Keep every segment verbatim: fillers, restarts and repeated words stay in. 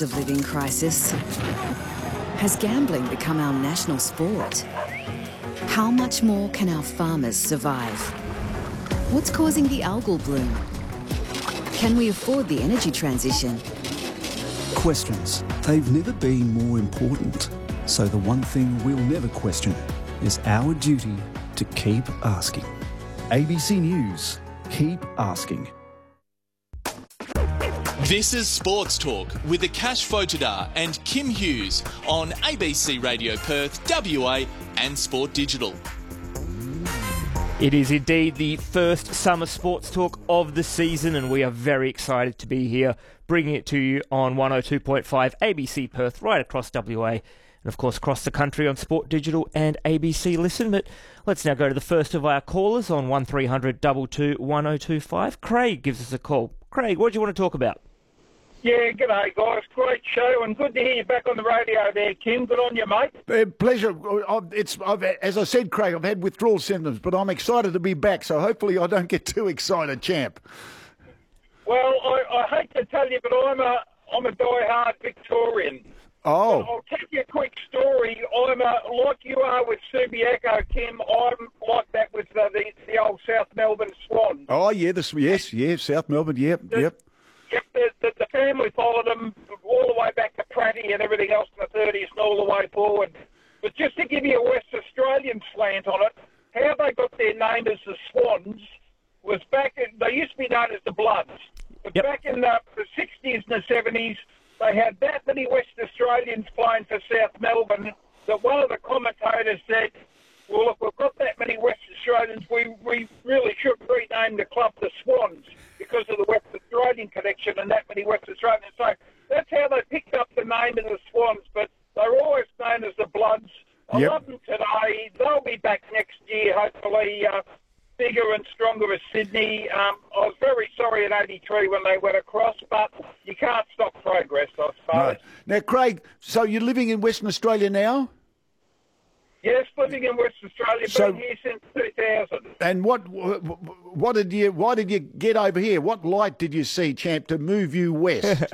cost of living crisis? Has gambling become our national sport? How much more can our farmers survive? What's causing the algal bloom? Can we afford the energy transition? Questions. They've never been more important. So the one thing we'll never question is our duty to keep asking. A B C News. Keep asking. This is Sports Talk with Akash Fotodar and Kim Hughes on A B C Radio Perth, W A and Sport Digital. It is indeed the first summer sports talk of the season, and we are very excited to be here, bringing it to you on one oh two point five A B C Perth, right across W A, and of course across the country on Sport Digital and A B C Listen. But let's now go to the first of our callers on one three hundred two two one oh two five. Craig gives us a call. Craig, what do you want to talk about? Yeah, g'day guys. Great show and good to hear you back on the radio there, Kim. Good on you, mate. Uh, pleasure. I've, it's I've, as I said, Craig, I've had withdrawal symptoms, but I'm excited to be back, so hopefully I don't get too excited, champ. Well, I, I hate to tell you, but I'm a I'm a die-hard Victorian. Oh. But I'll tell you a quick story. I'm a, like you are with Subiaco, Kim, I'm like that with the, the, the old South Melbourne Swans. Oh, yeah, this, yes, yeah, South Melbourne, yep, the, yep. Yep, the, the, the family followed them all the way back to Pratty and everything else in the thirties and all the way forward. But just to give you a West Australian slant on it, how they got their name as the Swans was back in, they used to be known as the Bloods. But Yep. back in the, the sixties and the seventies, they had that many West Australians playing for South Melbourne that one of the commentators said, well, look, we've got that many West Australians, we, we really should rename the club the Swans because of the West Australian connection and that many West Australians. So that's how they picked up the name of the Swans, but they're always known as the Bloods. I Yep. love them today. They'll be back next year, hopefully uh, bigger and stronger as Sydney. Um, I was very sorry in eighty-three when they went across, but you can't stop progress, I suppose. No. Now, Craig, so you're living in Western Australia now? Yes, living in West Australia, So- been here since two thousand. And what what did you why did you get over here? What light did you see, champ, to move you west?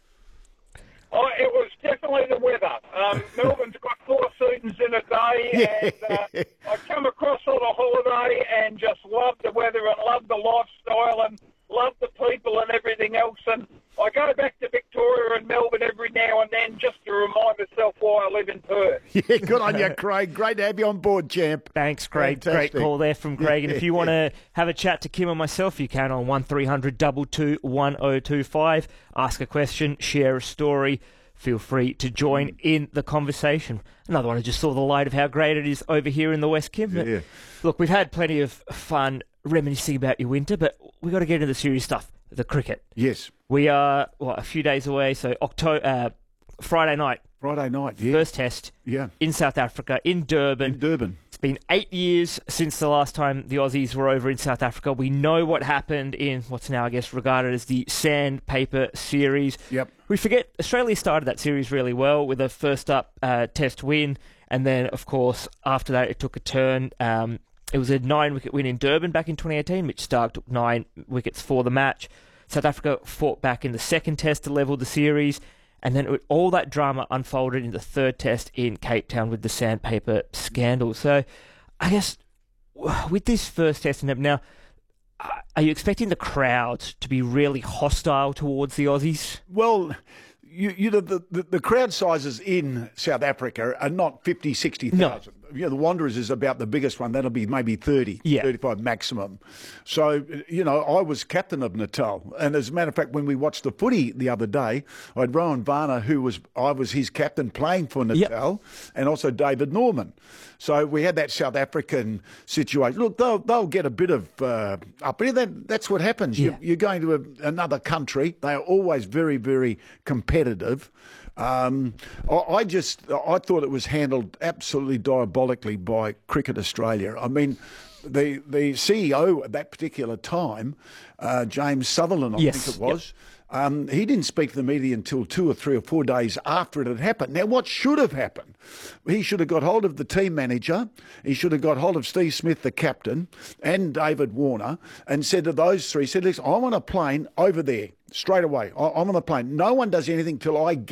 Oh, it was definitely the weather. Um, Melbourne's got four seasons in a day, and uh, I come across on a holiday and just love the weather and love the lifestyle and love the people and everything else. And I go back to Victoria and Melbourne every now and then just to remind myself why I live in Perth. Yeah, good on you, Craig. Great to have you on board, champ. Thanks, Craig. Fantastic. Great call there from Craig. And if you Yeah. want to have a chat to Kim or myself, you can on one three hundred two two one oh two five. Ask a question, share a story. Feel free to join in the conversation. Another one who just saw the light of how great it is over here in the West, Kim. But Yeah. look, we've had plenty of fun reminiscing about your winter, but we've got to get into the serious stuff, the cricket. Yes. We are, what, a few days away, so October, uh, Friday night, Friday night, yeah. first test Yeah. in South Africa, in Durban. In Durban. It's been eight years since the last time the Aussies were over in South Africa. We know what happened in what's now, I guess, regarded as the Sandpaper Series. Yep. We forget Australia started that series really well with a first up uh, test win. And then, of course, after that, it took a turn. Um, it was a nine-wicket win in Durban back in twenty eighteen, which Stark took nine wickets for the match. South Africa fought back in the second test to level the series. And then it, all that drama unfolded in the third test in Cape Town with the sandpaper scandal. So I guess with this first test now, are you expecting the crowd to be really hostile towards the Aussies? Well, you, you know, the, the, the crowd sizes in South Africa are not fifty, sixty thousand. No. You know, the Wanderers is about the biggest one. That'll be maybe thirty, Yeah. thirty-five maximum. So, you know, I was captain of Natal. And as a matter of fact, when we watched the footy the other day, I had Rowan Varner, who was, I was his captain playing for Natal, yep. and also David Norman. So we had that South African situation. Look, they'll, they'll get a bit of uh, up. That, that's what happens. Yeah. You, you're going to a, another country. They are always very, very competitive. Um, I, I just, I thought it was handled absolutely diabolically by Cricket Australia. I mean, the the C E O at that particular time, uh, James Sutherland, I yes. think it was, yep. um, he didn't speak to the media until two or three or four days after it had happened. Now, what should have happened? He should have got hold of the team manager, he should have got hold of Steve Smith, the captain, and David Warner, and said to those three, said, listen, I'm on a plane over there straight away. I, I'm on a plane. No one does anything till I get